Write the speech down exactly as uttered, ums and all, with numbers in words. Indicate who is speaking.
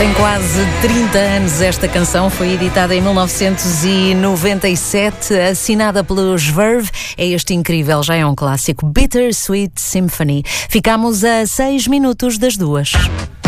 Speaker 1: Tem quase trinta anos esta canção, foi editada em mil novecentos e noventa e sete, assinada pelos Verve. É este incrível, já é um clássico, Bittersweet Symphony. Ficamos a seis minutos das duas.